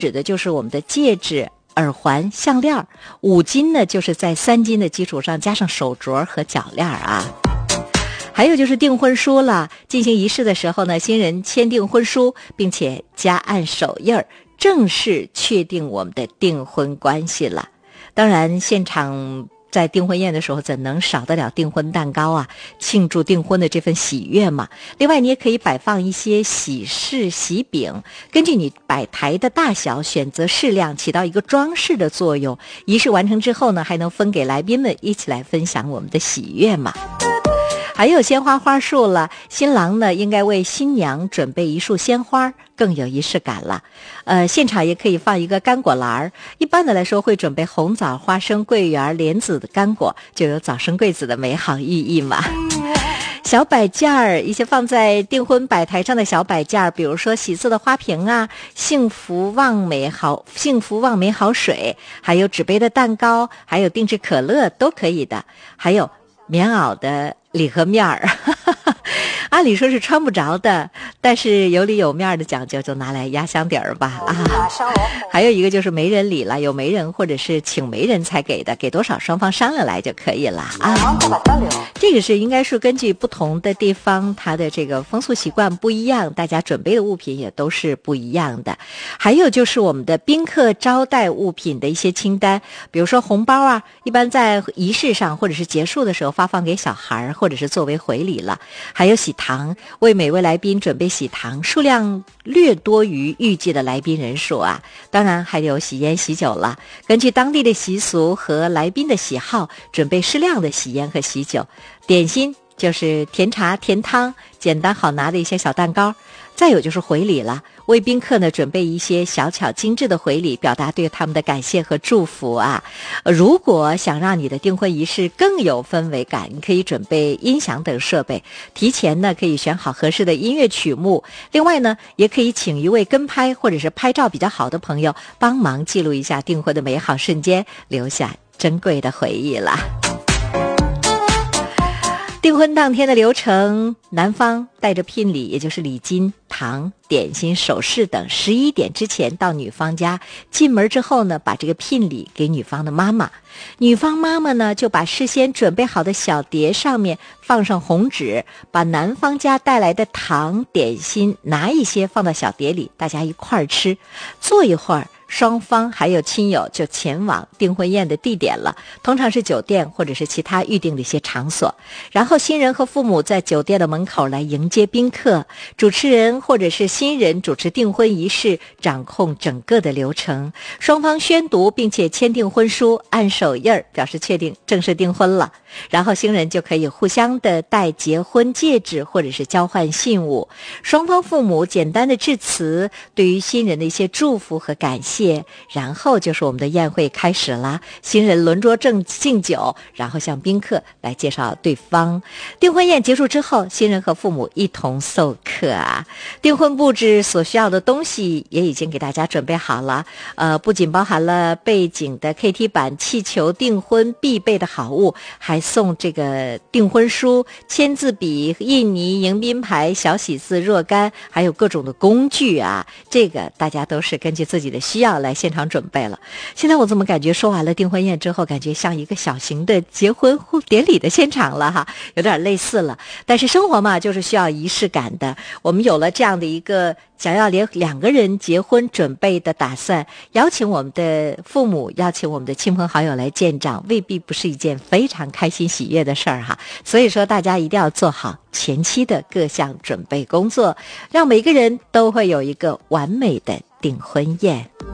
指的就是我们的戒指、耳环、项链。5金呢，就是在3金的基础上加上手镯和脚链啊。还有就是订婚书了，进行仪式的时候呢，新人签订婚书，并且加按手印儿，正式确定我们的订婚关系了。当然，现场在订婚宴的时候怎能少得了订婚蛋糕啊，庆祝订婚的这份喜悦嘛。另外你也可以摆放一些喜事喜饼，根据你摆台的大小选择适量，起到一个装饰的作用。仪式完成之后呢，还能分给来宾们一起来分享我们的喜悦嘛。还有鲜花花束了，新郎呢应该为新娘准备一束鲜花，更有仪式感了。现场也可以放一个干果篮，一般的来说会准备红枣、花生、桂圆、莲子的干果，就有早生贵子的美好寓意嘛。小摆件儿，一些放在订婚摆台上的小摆件儿，比如说喜色的花瓶啊，幸福旺美好水，还有纸杯的蛋糕，还有定制可乐都可以的，还有棉袄的礼盒面儿，按理说是穿不着的，但是有里有面的讲究，就拿来压箱底儿吧啊。还有一个就是媒人礼了，有媒人或者是请媒人才给的，给多少双方商量来就可以了啊。这个是应该是根据不同的地方，它的这个风俗习惯不一样，大家准备的物品也都是不一样的。还有就是我们的宾客招待物品的一些清单，比如说红包啊，一般在仪式上或者是结束的时候发放给小孩，或者是作为回礼了。还有喜糖，为每位来宾准备喜糖，数量略多于预计的来宾人数啊。当然还有喜烟喜酒了，根据当地的习俗和来宾的喜好，准备适量的喜烟和喜酒。点心就是甜茶、甜汤，简单好拿的一些小蛋糕。再有就是回礼了，为宾客呢准备一些小巧精致的回礼，表达对他们的感谢和祝福啊。如果想让你的订婚仪式更有氛围感，你可以准备音响等设备，提前呢可以选好合适的音乐曲目。另外呢，也可以请一位跟拍或者是拍照比较好的朋友帮忙记录一下订婚的美好瞬间，留下珍贵的回忆了。订婚当天的流程，男方带着聘礼，也就是礼金、糖、点心、首饰等，11点之前到女方家，进门之后呢，把这个聘礼给女方的妈妈。女方妈妈呢，就把事先准备好的小碟上面放上红纸，把男方家带来的糖、点心拿一些放到小碟里，大家一块儿吃。坐一会儿，双方还有亲友就前往订婚宴的地点了，通常是酒店或者是其他预定的一些场所。然后新人和父母在酒店的门口来迎接宾客，主持人或者是新人主持订婚仪式，掌控整个的流程。双方宣读并且签订婚书，按手印儿，表示确定正式订婚了。然后新人就可以互相的戴结婚戒指或者是交换信物，双方父母简单的致辞，对于新人的一些祝福和感谢。然后就是我们的宴会开始了，新人轮桌敬酒，然后向宾客来介绍对方。订婚宴结束之后，新人和父母一同送客啊。订婚布置所需要的东西也已经给大家准备好了，不仅包含了背景的 KT 板、气球、订婚必备的好物，还送这个订婚书、签字笔、印泥、迎宾牌、小喜字若干，还有各种的工具啊。这个大家都是根据自己的需要来现场准备了。现在我怎么感觉说完了订婚宴之后，感觉像一个小型的结婚典礼的现场了哈，有点类似了。但是生活嘛，就是需要仪式感的。我们有了这样的一个想要两个人结婚准备的打算，邀请我们的父母，邀请我们的亲朋好友来见证，未必不是一件非常开心喜悦的事儿哈。所以说大家一定要做好前期的各项准备工作，让每个人都会有一个完美的订婚宴。